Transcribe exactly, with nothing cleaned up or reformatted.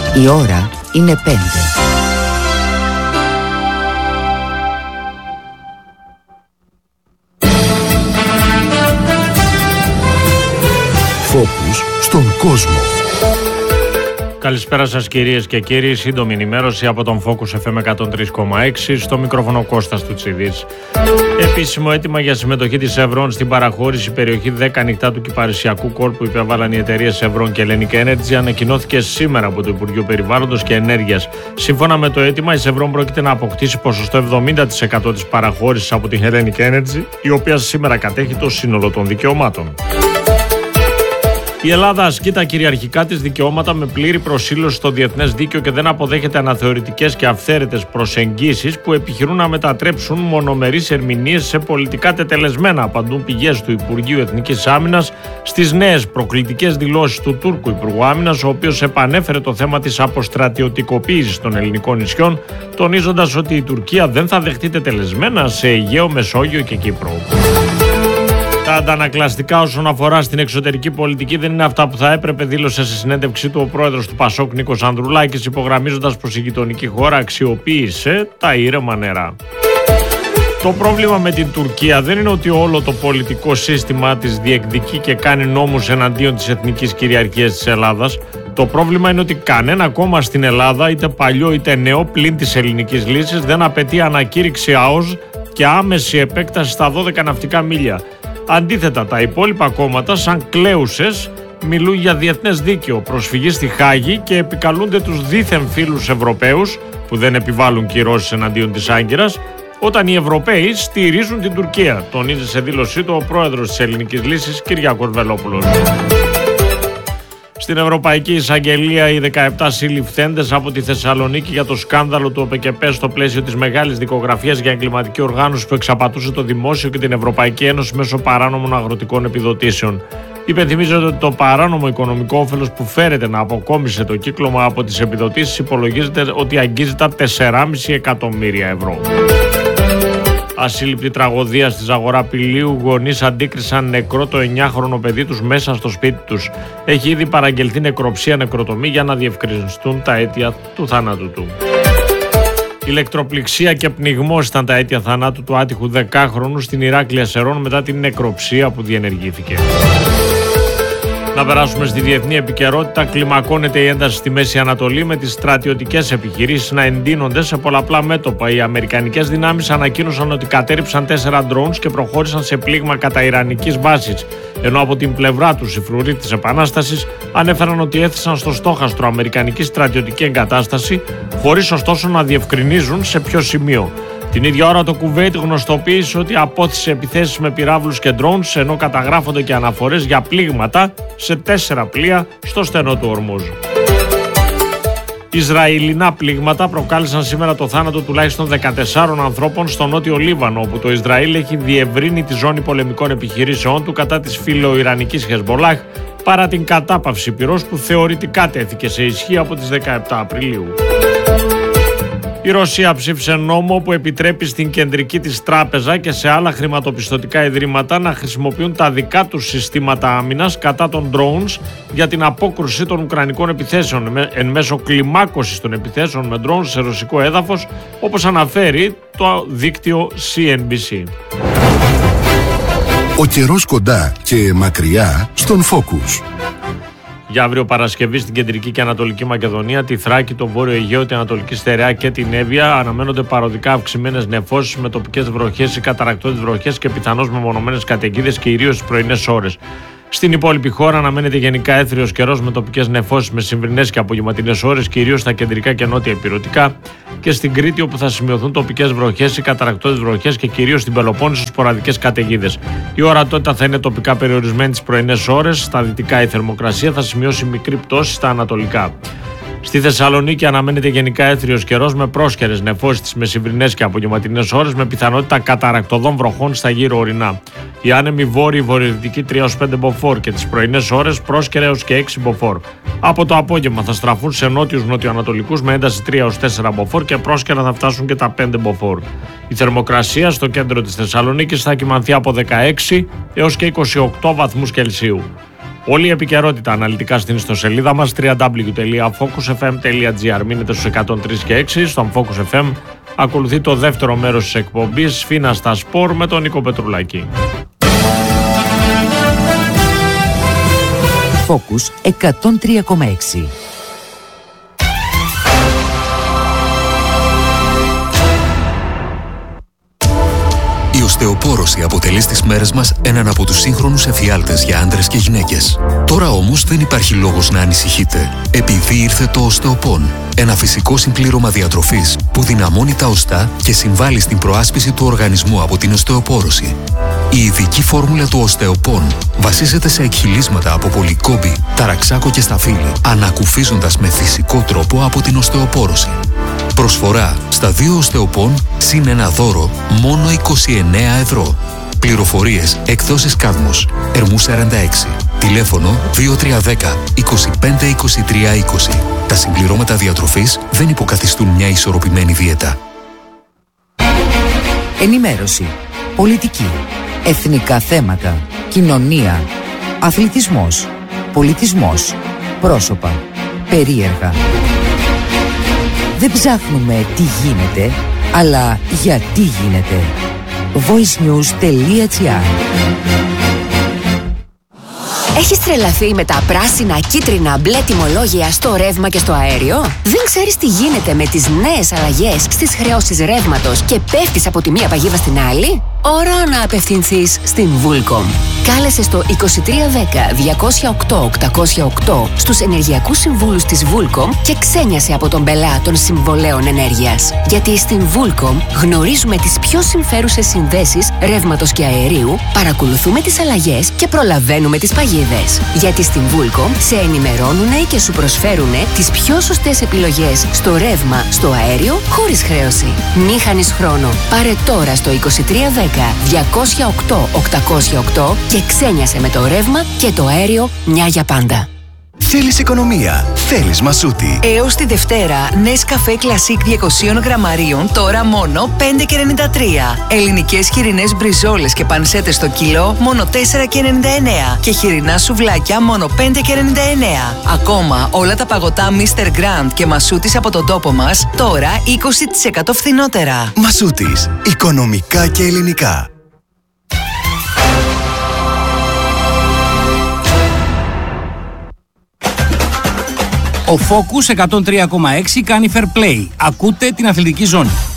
Η ώρα είναι πέντε. Φόκους στον κόσμο. Καλησπέρα σας κυρίες και κύριοι, σύντομη ενημέρωση από τον Focus εφ εμ εκατόν τρία κόμμα έξι, στο μικρόφωνο Κώστας Τουτσιδής. Επίσημο αίτημα για συμμετοχή της Chevron στην παραχώρηση περιοχή δέκα ανοιχτά του κυπαρισιακού κόλπου που υπέβαλαν οι εταιρείες Chevron και Hellenic Energy ανακοινώθηκε σήμερα από το Υπουργείο Περιβάλλοντος και Ενέργειας. Σύμφωνα με το αίτημα, η Chevron πρόκειται να αποκτήσει ποσοστό εβδομήντα τοις εκατό της παραχώρησης από την Hellenic Energy, η οποία σήμερα κατέχει το σύνολο των δικαιωμάτων. Η Ελλάδα ασκεί τα κυριαρχικά της δικαιώματα με πλήρη προσήλωση στο διεθνές δίκαιο και δεν αποδέχεται αναθεωρητικές και αυθαίρετες προσεγγίσεις που επιχειρούν να μετατρέψουν μονομερείς ερμηνείες σε πολιτικά τετελεσμένα, απαντούν πηγές του Υπουργείου Εθνικής Άμυνας στις νέες προκλητικές δηλώσεις του Τούρκου Υπουργού Άμυνας, ο οποίος επανέφερε το θέμα της αποστρατιωτικοποίησης των ελληνικών νησιών, τονίζοντας ότι η Τουρκία δεν θα δεχτεί τετελεσμένα σε Αιγαίο, Μεσόγειο και Κύπρο. Τα αντανακλαστικά όσον αφορά στην εξωτερική πολιτική δεν είναι αυτά που θα έπρεπε, δήλωσε σε συνέντευξή του ο πρόεδρος του Πασόκ Νίκος Ανδρουλάκης, υπογραμμίζοντας πως η γειτονική χώρα αξιοποίησε τα ήρεμα νερά. Το πρόβλημα με την Τουρκία δεν είναι ότι όλο το πολιτικό σύστημα της διεκδικεί και κάνει νόμους εναντίον της εθνικής κυριαρχίας της Ελλάδας. Το πρόβλημα είναι ότι κανένα κόμμα στην Ελλάδα, είτε παλιό είτε νέο, πλην της ελληνικής λύσης, δεν απαιτεί ανακήρυξη ΑΟΣ και άμεση επέκταση στα δώδεκα ναυτικά μίλια. Αντίθετα, τα υπόλοιπα κόμματα, σαν κλέουσες, μιλούν για διεθνές δίκαιο, προσφυγή στη Χάγη και επικαλούνται τους δίθεν φίλους Ευρωπαίους που δεν επιβάλλουν κυρώσεις εναντίον της Άγκυρας, όταν οι Ευρωπαίοι στηρίζουν την Τουρκία, τονίζει σε δήλωσή του ο πρόεδρος της Ελληνικής Λύσης, Κυριάκος Βελόπουλος. Στην Ευρωπαϊκή Εισαγγελία, οι δεκαεπτά συλληφθέντες από τη Θεσσαλονίκη για το σκάνδαλο του ΟΠΕΚΕΠΕ στο πλαίσιο της μεγάλης δικογραφίας για εγκληματική οργάνωση που εξαπατούσε το δημόσιο και την Ευρωπαϊκή Ένωση μέσω παράνομων αγροτικών επιδοτήσεων. Υπενθυμίζεται ότι το παράνομο οικονομικό όφελος που φέρεται να αποκόμισε το κύκλωμα από τις επιδοτήσεις υπολογίζεται ότι αγγίζει τα τέσσερα κόμμα πέντε εκατομμύρια ευρώ. Ασύλληπτη τραγωδία στη Ζαγορά Πηλίου, γονείς αντίκρισαν νεκρό το εννιάχρονο παιδί τους μέσα στο σπίτι τους. Έχει ήδη παραγγελθεί νεκροψία νεκροτομή για να διευκρινιστούν τα αίτια του θανάτου του. Ηλεκτροπληξία και πνιγμός ήταν τα αίτια θανάτου του άτυχου δεκάχρονου στην Ηράκλεια Σερών μετά την νεκροψία που διενεργήθηκε. Να περάσουμε στη διεθνή επικαιρότητα. Κλιμακώνεται η ένταση στη Μέση Ανατολή με τις στρατιωτικές επιχειρήσεις να εντείνονται σε πολλαπλά μέτωπα. Οι αμερικανικές δυνάμεις ανακοίνωσαν ότι κατέρριψαν τέσσερα drones και προχώρησαν σε πλήγμα κατά ιρανικής βάσης. Ενώ από την πλευρά τους οι φρουροί της Επανάστασης ανέφεραν ότι έθεσαν στο στόχαστρο αμερικανική στρατιωτική εγκατάσταση, χωρίς ωστόσο να διευκρινίζουν σε ποιο σημείο. Την ίδια ώρα το Κουβέιτ γνωστοποίησε ότι απόθυσε επιθέσεις με πυράβλους και drones, ενώ καταγράφονται και αναφορές για πλήγματα σε τέσσερα πλοία στο στενό του Ορμούζ. Ισραηλινά πλήγματα προκάλεσαν σήμερα το θάνατο τουλάχιστον δεκατεσσάρων ανθρώπων στο νότιο Λίβανο, όπου το Ισραήλ έχει διευρύνει τη ζώνη πολεμικών επιχειρήσεών του κατά της φιλοϊρανικής Χεσμολάχ, παρά την κατάπαυση πυρός που θεωρητικά τέθηκε σε ισχύ από τις δεκαεπτά Απριλίου. Η Ρωσία ψήφισε νόμο που επιτρέπει στην κεντρική της τράπεζα και σε άλλα χρηματοπιστωτικά ιδρύματα να χρησιμοποιούν τα δικά τους συστήματα άμυνας κατά των drones για την απόκρουση των ουκρανικών επιθέσεων εν μέσω κλιμάκωσης των επιθέσεων με drones σε ρωσικό έδαφος, όπως αναφέρει το δίκτυο σι εν μπι σι. Ο καιρός κοντά και μακριά στον Focus. Για αύριο Παρασκευή στην κεντρική και ανατολική Μακεδονία, τη Θράκη, το Βόρειο Αιγαίο, την Ανατολική Στερεά και την Εύβοια αναμένονται παροδικά αυξημένες νεφώσεις με τοπικές βροχές ή καταρρακτώδεις βροχές και πιθανώς μεμονωμένες καταιγίδες, κυρίως στις πρωινές ώρες. Στην υπόλοιπη χώρα αναμένεται γενικά έθριος καιρός με τοπικές νεφώσεις με σημερινές και απογευματινές ώρες, κυρίως στα κεντρικά και νότια ηπειρωτικά, και στην Κρήτη, όπου θα σημειωθούν τοπικές βροχές ή καταρρακτώδεις βροχές και κυρίως στην Πελοπόννησο σποραδικές καταιγίδες. Η ορατότητα θα είναι τοπικά περιορισμένη τις πρωινές ώρες, στα δυτικά η θερμοκρασία θα σημειώσει μικρή πτώση στα ανατολικά. Στη Θεσσαλονίκη αναμένεται γενικά έθριος καιρός με πρόσκαιρες νεφώσεις τις μεσημβρινές και απογευματινές ώρες με πιθανότητα καταρρακτωδών βροχών στα γύρω ορεινά. Οι άνεμοι βόρειοι βορειοδυτικοί τρία έως πέντε μποφόρ και τις πρωινές ώρες πρόσκαιρα έως και έξι μποφόρ. Από το απόγευμα θα στραφούν σε νότιους νοτιοανατολικούς με ένταση τρία έως τέσσερα μποφόρ και πρόσκαιρα θα φτάσουν και τα πέντε μποφόρ. Η θερμοκρασία στο κέντρο της Θεσσαλονίκης θα κυμανθεί από δεκαέξι έως και είκοσι οκτώ βαθμούς Κελσίου. Όλη η επικαιρότητα αναλυτικά στην ιστοσελίδα μας double-u double-u double-u τελεία focus f m τελεία g r. Μείνετε στους εκατόν τρία και έξι. Στον Focus εφ εμ ακολουθεί το δεύτερο μέρος της εκπομπής Φίνα στα Σπορ με τον Νίκο Πετρουλάκη. Focus εκατόν τρία κόμμα έξι. Η οστεοπόρωση αποτελεί στις μέρες μας έναν από τους σύγχρονους εφιάλτες για άντρες και γυναίκες. Τώρα όμως δεν υπάρχει λόγος να ανησυχείτε, επειδή ήρθε το Osteopon, ένα φυσικό συμπλήρωμα διατροφής που δυναμώνει τα οστά και συμβάλλει στην προάσπιση του οργανισμού από την οστεοπόρωση. Η ειδική φόρμουλα του Osteopon βασίζεται σε εκχυλίσματα από πολυκόμπη, ταραξάκο και σταφύλι, ανακουφίζοντας με φυσικό τρόπο από την οστεοπόρωση. Προσφορά στα δύο Osteopon συν ένα δώρο μόνο είκοσι εννέα ευρώ. Πληροφορίες εκδόσεις Κάδμος, Ερμού σαράντα έξι. Τηλέφωνο δύο τρία ένα μηδέν είκοσι πέντε είκοσι τρία είκοσι. Τα συμπληρώματα διατροφής δεν υποκαθιστούν μια ισορροπημένη δίαιτα. Ενημέρωση, πολιτική, εθνικά θέματα, κοινωνία, αθλητισμός, πολιτισμός, πρόσωπα, περίεργα. Δεν ψάχνουμε τι γίνεται, αλλά γιατί γίνεται. voicenews τελεία gr. Έχεις τρελαθεί με τα πράσινα, κίτρινα, μπλε τιμολόγια στο ρεύμα και στο αέριο? Δεν ξέρεις τι γίνεται με τις νέες αλλαγές στις χρεώσεις ρεύματος και πέφτεις από τη μία παγίδα στην άλλη? Ώρα να απευθυνθείς στην Vulcom. Κάλεσε στο είκοσι τρία δέκα διακόσια οκτώ οκτακόσια οκτώ στους ενεργειακούς συμβούλους της Vulcom και ξένιασε από τον πελά των συμβολέων ενέργειας. Γιατί στην Vulcom γνωρίζουμε τις πιο συμφέρουσες συνδέσεις ρεύματος και αερίου, παρακολουθούμε τις αλλαγές και προλαβαίνουμε τις παγίδες. Γιατί στην Vulcom σε ενημερώνουνε και σου προσφέρουνε τις πιο σωστές επιλογές στο ρεύμα, στο αέριο, χωρίς χρέωση. Μη χάνεις χρόνο. Πάρε τώρα στο είκοσι τρία δέκα διακόσια οκτώ οκτακόσια οκτώ και ξένιασε με το ρεύμα και το αέριο μια για πάντα. Θέλεις οικονομία, θέλεις Μασούτη. Έως τη Δευτέρα, Nescafé Classic διακόσια γραμμαρίων τώρα μόνο πέντε και ενενήντα τρία. Ελληνικές χοιρινές μπριζόλες και πανσέτες στο κιλό μόνο τέσσερα και ενενήντα εννέα. Και χοιρινά σουβλάκια μόνο πέντε και ενενήντα εννέα. Ακόμα όλα τα παγωτά μίστερ Grand και Μασούτης από τον τόπο μας τώρα είκοσι τοις εκατό φθηνότερα. Μασούτης, οικονομικά και ελληνικά. Ο Focus εκατόν τρία κόμμα έξι κάνει fair play. Ακούτε την αθλητική ζώνη.